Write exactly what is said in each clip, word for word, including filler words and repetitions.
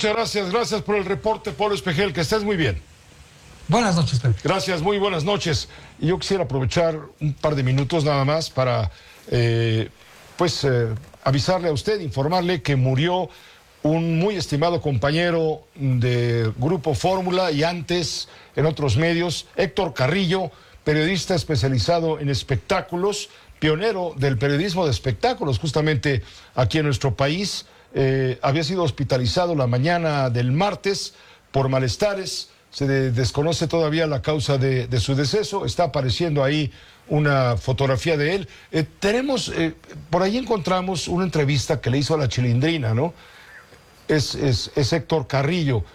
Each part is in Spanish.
Muchas gracias, gracias por el reporte, Pablo Espejel, que estés muy bien. Buenas noches, Pepe. Gracias, muy buenas noches. Y yo quisiera aprovechar un par de minutos nada más para, eh, pues, eh, avisarle a usted, informarle que murió un muy estimado compañero de Grupo Fórmula y antes en otros medios, Héctor Carrillo, periodista especializado en espectáculos, pionero del periodismo de espectáculos justamente aquí en nuestro país. Eh, había sido hospitalizado la mañana del martes por malestares. Se de, desconoce todavía la causa de, de su deceso. Está apareciendo ahí una fotografía de él. Eh, tenemos, eh, por ahí encontramos una entrevista que le hizo a la Chilindrina, ¿no? Es, es, es Héctor Carrillo.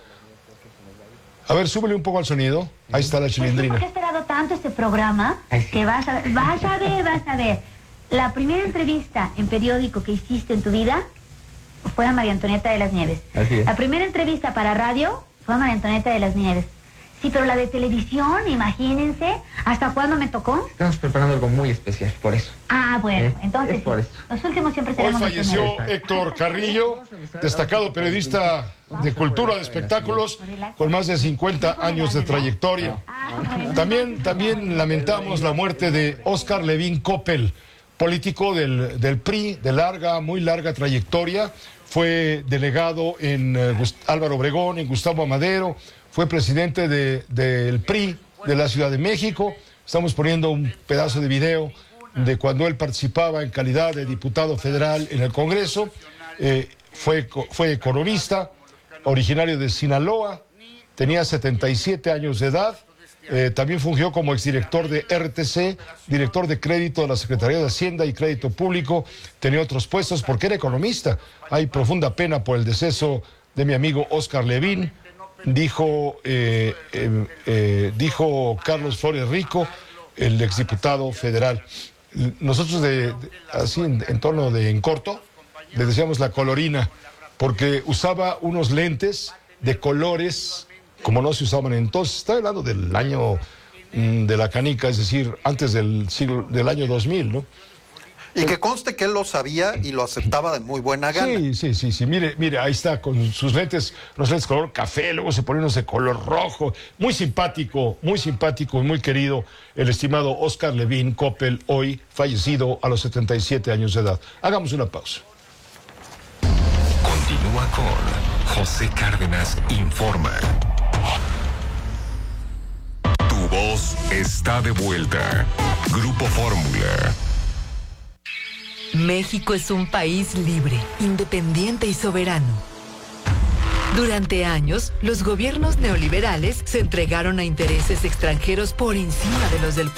A ver, súbele un poco al sonido. Ahí está la Chilindrina. ¿Por qué he esperado tanto este programa? Ay, sí. Que vas a ver, vas a ver, vas a ver. La primera entrevista en periódico que hiciste en tu vida fue a María Antonieta de las Nieves. Así es. La primera entrevista para radio fue a María Antonieta de las Nieves. Sí, pero la de televisión, imagínense, ¿hasta cuándo me tocó? Estamos preparando algo muy especial, por eso. Ah, bueno, Eh, entonces es por sí. eso. Los últimos siempre Hoy seremos los falleció primeros. Héctor Carrillo, destacado periodista de cultura, de espectáculos, con más de cincuenta años de trayectoria. También, también lamentamos la muerte de Óscar Levín Coppel, político del, del P R I, de larga, muy larga trayectoria. Fue delegado en eh, Álvaro Obregón, en Gustavo Amadero, fue presidente de, del P R I de la Ciudad de México. Estamos poniendo un pedazo de video de cuando él participaba en calidad de diputado federal en el Congreso. Eh, fue, fue economista, originario de Sinaloa, tenía setenta y siete años de edad. Eh, también fungió como exdirector de R T C, director de crédito de la Secretaría de Hacienda y Crédito Público. Tenía otros puestos porque era economista. Hay profunda pena por el deceso de mi amigo Óscar Levín, dijo, eh, eh, eh, dijo Carlos Flores Rico, el exdiputado federal. Nosotros, de, de, así en, en tono de en corto, le decíamos la colorina, porque usaba unos lentes de colores como no se usaban entonces. Estaba hablando del año mm, de la canica, es decir, antes del siglo, del año dos mil, ¿no? Y que conste que él lo sabía y lo aceptaba de muy buena gana. Sí, sí, sí, sí. Mire, mire, ahí está con sus lentes, los lentes color café, luego se ponen unos de color rojo. Muy simpático, muy simpático y muy querido el estimado Óscar Levín Coppel, hoy fallecido a los setenta y siete años de edad. Hagamos una pausa. Continúa con José Cárdenas Informa. Tu voz está de vuelta. Grupo Fórmula. México es un país libre, independiente y soberano. Durante años, los gobiernos neoliberales se entregaron a intereses extranjeros por encima de los del pueblo.